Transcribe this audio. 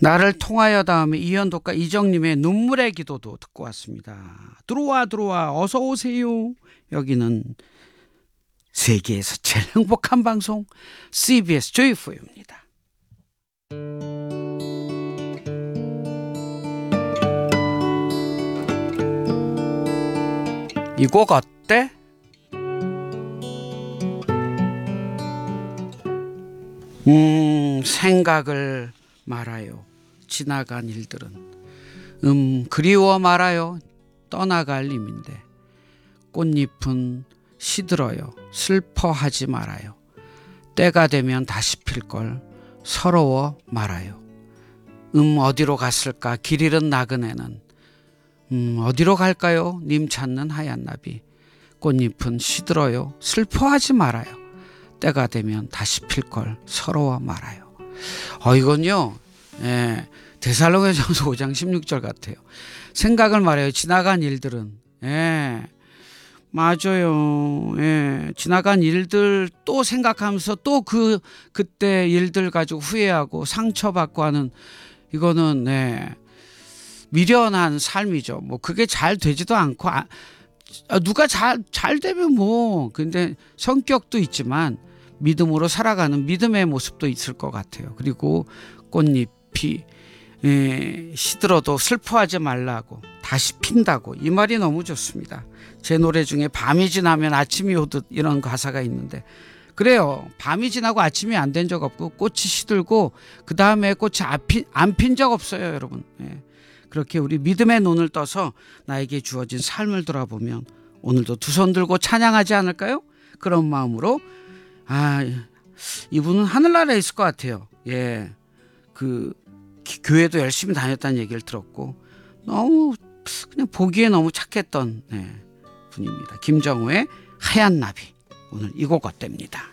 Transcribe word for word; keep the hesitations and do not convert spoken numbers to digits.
나를 통하여 다음에 이현도과 이정님의 눈물의 기도도 듣고 왔습니다. 들어와 들어와 어서 오세요. 여기는 세계에서 제일 행복한 방송 씨비에스 조이포유입니다. 이 곡 어때? 음 생각을 말아요. 지나간 일들은 음 그리워 말아요. 떠나갈 님인데 꽃잎은 시들어요. 슬퍼하지 말아요. 때가 되면 다시 필걸 서러워 말아요. 음 어디로 갔을까 길 잃은 나그네는 음 어디로 갈까요? 님 찾는 하얀 나비. 꽃잎은 시들어요. 슬퍼하지 말아요. 때가 되면 다시 필걸 서러워 말아요. 어 이건요 예, 데살로니가전서 오 장 십육 절 같아요. 생각을 말해요. 지나간 일들은 예, 맞아요. 예, 지나간 일들 또 생각하면서 또 그 그때 일들 가지고 후회하고 상처받고 하는 이거는 네, 미련한 삶이죠. 뭐 그게 잘 되지도 않고 아, 누가 잘, 잘 되면 뭐 근데 성격도 있지만 믿음으로 살아가는 믿음의 모습도 있을 것 같아요. 그리고 꽃잎이 에, 시들어도 슬퍼하지 말라고 다시 핀다고 이 말이 너무 좋습니다. 제 노래 중에 밤이 지나면 아침이 오듯 이런 가사가 있는데 그래요. 밤이 지나고 아침이 안 된 적 없고 꽃이 시들고 그 다음에 꽃이 안 핀 적 없어요 여러분. 예. 그렇게 우리 믿음의 눈을 떠서 나에게 주어진 삶을 돌아보면 오늘도 두 손 들고 찬양하지 않을까요? 그런 마음으로 아 이분은 하늘나라에 있을 것 같아요. 예, 그 기, 교회도 열심히 다녔다는 얘기를 들었고 너무 그냥 보기에 너무 착했던 네, 분입니다. 김정우의 하얀 나비 오늘 이 곡 어때입니다.